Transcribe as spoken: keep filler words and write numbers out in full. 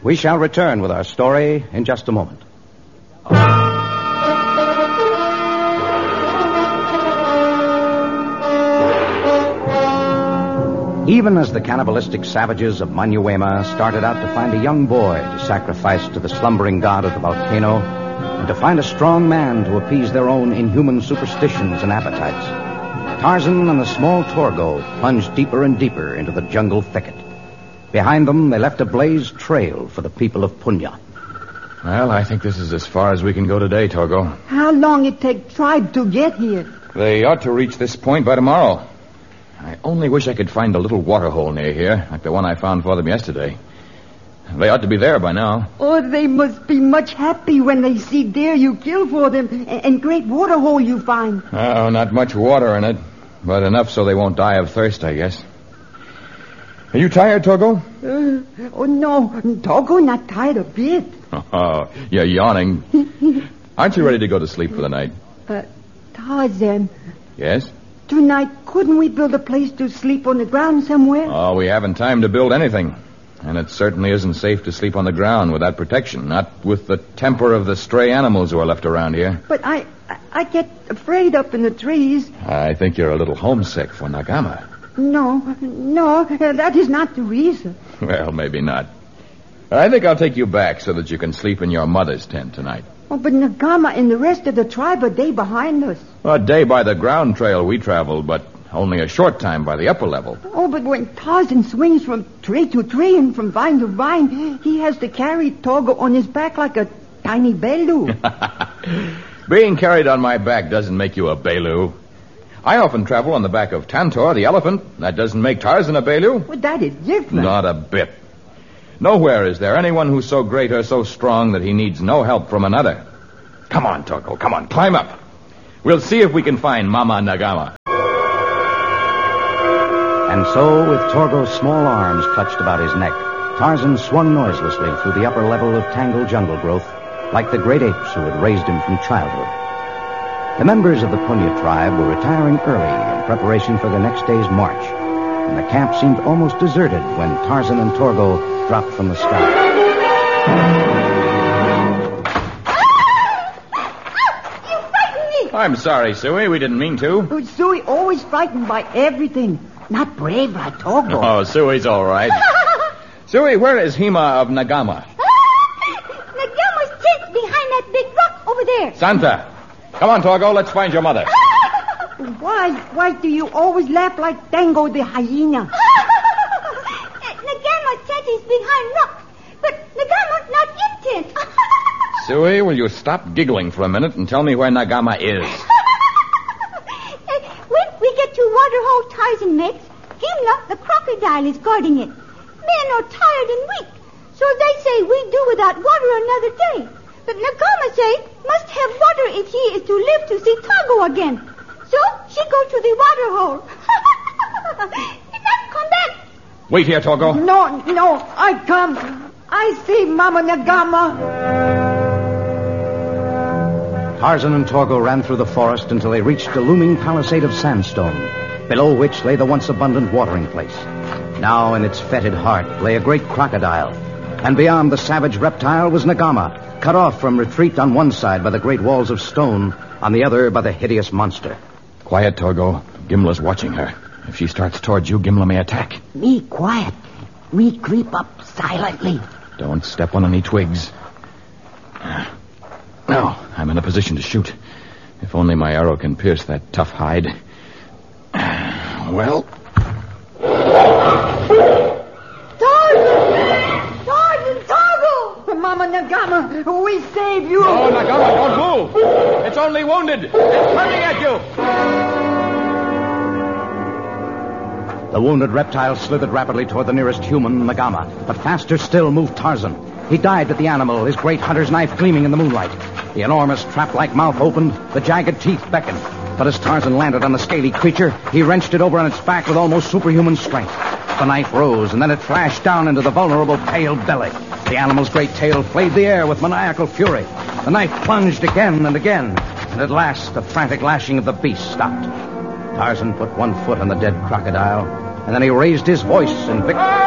We shall return with our story in just a moment. Even as the cannibalistic savages of Manuema started out to find a young boy to sacrifice to the slumbering god of the volcano, and to find a strong man to appease their own inhuman superstitions and appetites, Tarzan and the small Torgo plunged deeper and deeper into the jungle thicket. Behind them, they left a blazed trail for the people of Punya. Well, I think this is as far as we can go today, Torgo. How long it take tribe to get here? They ought to reach this point by tomorrow. I only wish I could find a little water hole near here, like the one I found for them yesterday. They ought to be there by now. Oh, they must be much happy when they see deer you kill for them and, and great water hole you find. Oh, not much water in it, but enough so they won't die of thirst, I guess. Are you tired, Torgo? Uh, oh, no. Torgo not tired a bit. Oh, you're yawning. Aren't you ready to go to sleep for the night? Uh, Tarzan. Yes? Tonight, couldn't we build a place to sleep on the ground somewhere? Oh, we haven't time to build anything. And it certainly isn't safe to sleep on the ground without protection, not with the temper of the stray animals who are left around here. But I, I, I get afraid up in the trees. I think you're a little homesick for Nagama. No, no, uh, that is not the reason. Well, maybe not. I think I'll take you back so that you can sleep in your mother's tent tonight. Oh, but Nagama and the rest of the tribe are day behind us. A day by the ground trail we traveled, but only a short time by the upper level. Oh, but when Tarzan swings from tree to tree and from vine to vine, he has to carry Torgo on his back like a tiny Belu. Being carried on my back doesn't make you a Belu. I often travel on the back of Tantor, the elephant. That doesn't make Tarzan a Belu. Well, that is different. Not a bit. Nowhere is there anyone who's so great or so strong that he needs no help from another. Come on, Torgo, come on, climb up. We'll see if we can find Mama Nagama. And so, with Torgo's small arms clutched about his neck, Tarzan swung noiselessly through the upper level of tangled jungle growth, like the great apes who had raised him from childhood. The members of the Punya tribe were retiring early in preparation for the next day's march, and the camp seemed almost deserted when Tarzan and Torgo dropped from the sky. I'm sorry, Suey. We didn't mean to. Oh, Suey always frightened by everything. Not brave like Torgo. Oh, Suey's all right. Suey, where is Hima of Nagama? Nagama's tent behind that big rock over there. Santa. Come on, Torgo. Let's find your mother. Why, why do you always laugh like Dango the hyena? Nagama's tent is behind rock, but Nagama's not in tent. Suey, will you stop giggling for a minute and tell me where Nagama is? When we get to Waterhole Tarzan makes, Gimla, the crocodile, is guarding it. Men are tired and weak, so they say we do without water another day. But Nagama say must have water if he is to live to see Tago again. So she go to the waterhole. Did not come back. Wait here, Torgo. No, no, I come. I see Mama Nagama. Tarzan and Torgo ran through the forest until they reached a looming palisade of sandstone, below which lay the once abundant watering place. Now in its fetid heart lay a great crocodile, and beyond the savage reptile was Nagama, cut off from retreat on one side by the great walls of stone, on the other by the hideous monster. Quiet, Torgo. Gimla's watching her. If she starts towards you, Gimla may attack. Me quiet. Me creep up silently. Don't step on any twigs. Now, I'm in a position to shoot. If only my arrow can pierce that tough hide. Well... Tarzan! Tarzan, Torgo! Mama Nagama, we save you! Oh, Nagama, don't move! It's only wounded! It's coming at you! The wounded reptile slithered rapidly toward the nearest human, Nagama, but faster still moved Tarzan. He dived at the animal, his great hunter's knife gleaming in the moonlight. The enormous trap-like mouth opened, the jagged teeth beckoned. But as Tarzan landed on the scaly creature, he wrenched it over on its back with almost superhuman strength. The knife rose, and then it flashed down into the vulnerable pale belly. The animal's great tail flayed the air with maniacal fury. The knife plunged again and again, and at last the frantic lashing of the beast stopped. Tarzan put one foot on the dead crocodile, and then he raised his voice in victory.